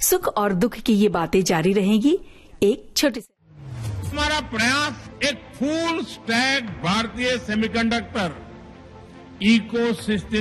सुख और दुख की ये बातें जारी रहेंगी एक छोटे से। हमारा प्रयास एक फुल स्टैक भारतीय सेमीकंडक्टर इकोसिस्टम